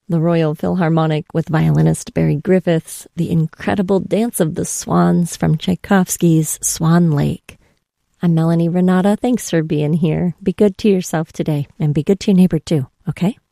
the Royal Philharmonic with violinist Barry Griffiths, the incredible Dance of the Swans from Tchaikovsky's Swan Lake. I'm Melanie Renata. Thanks for being here. Be good to yourself today, and be good to your neighbor too, okay?